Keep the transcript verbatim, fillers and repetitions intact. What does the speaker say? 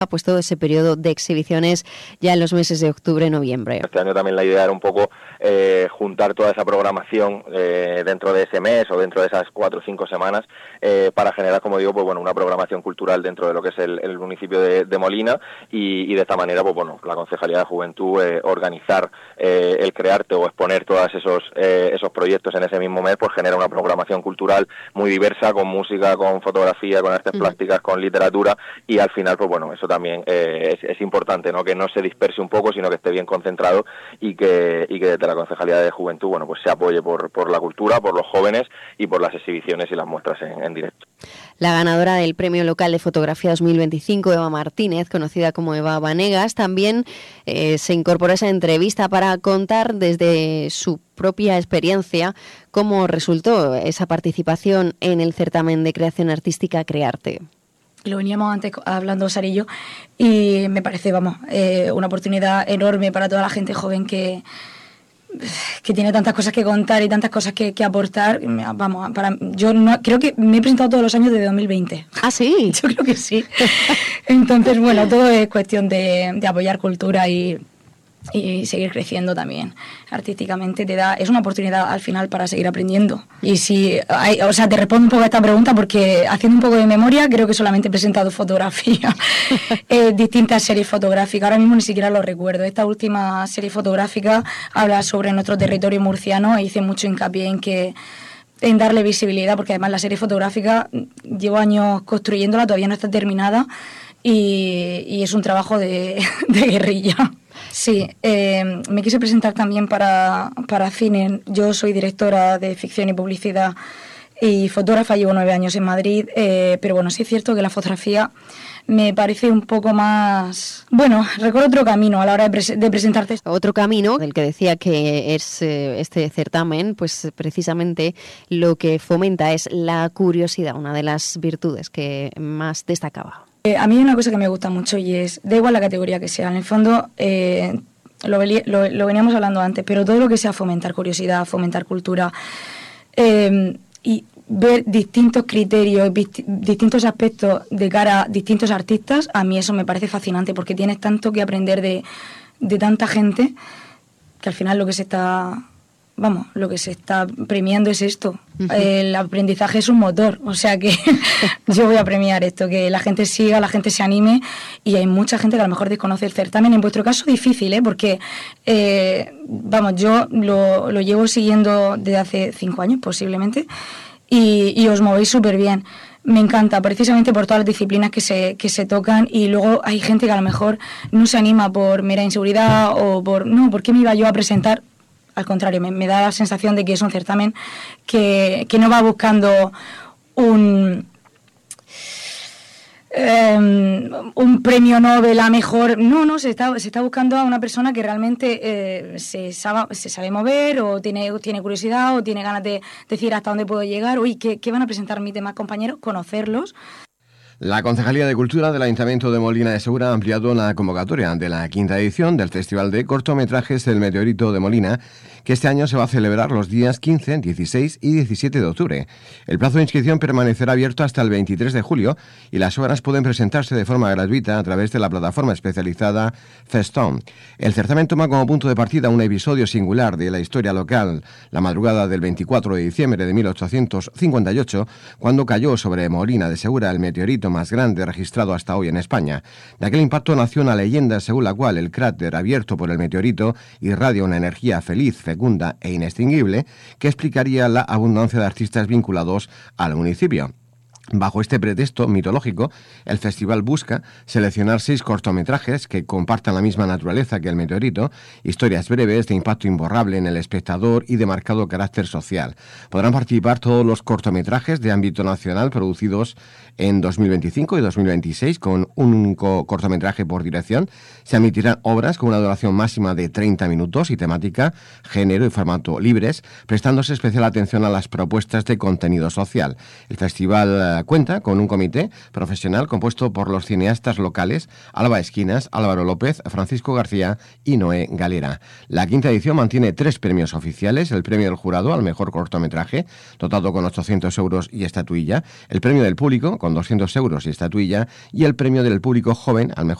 pues todo ese periodo de exhibiciones ya en los meses de octubre y noviembre. Este año también la idea era un poco eh, juntar toda esa programación eh, dentro de ese mes o dentro de esas cuatro o cinco semanas eh, para generar, como digo, pues bueno, una programación cultural dentro de lo que es el, el municipio de, de Molina y, y de esta manera, pues bueno, la Concejalía de Juventud eh, organizar eh, el crearte o exponer todos esos eh, esos proyectos en ese mismo mes, pues genera una programación cultural muy diversa, con música, con fotografía, con artes uh-huh. plásticas, con literatura, y al final, pues bueno, eso también eh, es, es importante, ¿no? Que no se disperse un poco, sino que esté bien concentrado y que y que desde la Concejalía de Juventud, bueno, pues se apoye por, por la cultura, por los jóvenes y por las exhibiciones y las muestras en, en directo. La ganadora del Premio Local de Fotografía dos mil veinticinco, Eva Martínez, conocida como Eva Vanegas, también eh, se incorporó a esa entrevista para contar desde su propia experiencia cómo resultó esa participación en el certamen de creación artística Crearte. Lo veníamos antes hablando Sara y yo, y me parece, vamos, eh, una oportunidad enorme para toda la gente joven que, que tiene tantas cosas que contar y tantas cosas que, que aportar. Vamos, para yo no, creo que me he presentado todos los años desde dos mil veinte. ¿Ah, sí? Yo creo que sí. Entonces, bueno, todo es cuestión de, de apoyar cultura y... y seguir creciendo también artísticamente. Te da, es una oportunidad al final para seguir aprendiendo. Y si hay, o sea, te respondo un poco a esta pregunta porque haciendo un poco de memoria creo que solamente he presentado fotografía, eh, distintas series fotográficas, ahora mismo ni siquiera lo recuerdo. Esta última serie fotográfica habla sobre nuestro territorio murciano e hice mucho hincapié en que en darle visibilidad, porque además la serie fotográfica llevo años construyéndola, todavía no está terminada y, y es un trabajo de, de guerrilla. Sí, eh, me quise presentar también para, para cine. Yo soy directora de ficción y publicidad y fotógrafa, llevo nueve años en Madrid, eh, pero bueno, sí es cierto que la fotografía me parece un poco más... Bueno, recorro otro camino a la hora de, pres- de presentarte. Otro camino, del que decía que es eh, este certamen, pues precisamente lo que fomenta es la curiosidad, una de las virtudes que más destacaba. Eh, a mí hay una cosa que me gusta mucho y es, da igual la categoría que sea, en el fondo eh, lo, lo, lo veníamos hablando antes, pero todo lo que sea fomentar curiosidad, fomentar cultura eh, y ver distintos criterios, visti- distintos aspectos de cara a distintos artistas, a mí eso me parece fascinante porque tienes tanto que aprender de, de tanta gente que al final lo que se está... Vamos, lo que se está premiando es esto. Uh-huh. El aprendizaje es un motor, o sea que yo voy a premiar esto, que la gente siga, la gente se anime, y hay mucha gente que a lo mejor desconoce el certamen. En vuestro caso difícil, ¿eh? Porque, eh, vamos, yo lo, lo llevo siguiendo desde hace cinco años posiblemente, y, y os movéis súper bien. Me encanta, precisamente por todas las disciplinas que se, que se tocan, y luego hay gente que a lo mejor no se anima por mera inseguridad o por, no, ¿por qué me iba yo a presentar? Al contrario, me, me da la sensación de que es un certamen que, que no va buscando un, eh, un premio Nobel a mejor. No, no, se está, se está buscando a una persona que realmente eh, se, sabe, se sabe mover o tiene, tiene curiosidad o tiene ganas de decir hasta dónde puedo llegar. Uy, ¿qué, qué van a presentar mis demás compañeros? Conocerlos. La Concejalía de Cultura del Ayuntamiento de Molina de Segura ha ampliado la convocatoria de la quinta edición del Festival de Cortometrajes El Meteorito de Molina, que este año se va a celebrar los días quince, dieciséis y diecisiete de octubre. El plazo de inscripción permanecerá abierto hasta el veintitrés de julio y las obras pueden presentarse de forma gratuita a través de la plataforma especializada Festón. El certamen toma como punto de partida un episodio singular de la historia local, la madrugada del veinticuatro de diciembre de mil ochocientos cincuenta y ocho, cuando cayó sobre Molina de Segura el meteorito más grande registrado hasta hoy en España. De aquel impacto nació una leyenda según la cual el cráter abierto por el meteorito irradia una energía feliz, fecunda e inextinguible que explicaría la abundancia de artistas vinculados al municipio. Bajo este pretexto mitológico, el festival busca seleccionar seis cortometrajes que compartan la misma naturaleza que el meteorito, historias breves de impacto imborrable en el espectador y de marcado carácter social. Podrán participar todos los cortometrajes de ámbito nacional producidos en dos mil veinticinco y dos mil veintiséis con un único cortometraje por dirección. Se emitirán obras con una duración máxima de treinta minutos y temática, género y formato libres, prestándose especial atención a las propuestas de contenido social. El festival película cuenta con un comité profesional compuesto por los cineastas locales Alba Esquinas, Álvaro López, Francisco García y Noé Galera. La quinta edición mantiene tres premios oficiales: el premio del jurado al mejor cortometraje, dotado con ochocientos euros y estatuilla, el premio del público con doscientos euros y estatuilla, y el premio del público joven al mejor